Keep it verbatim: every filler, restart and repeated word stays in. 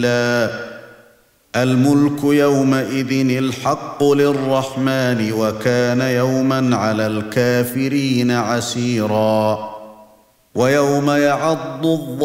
الملك يومئذ الحق للرحمن وكان يوما على الكافرين عسيرا ويوم يعض الظالم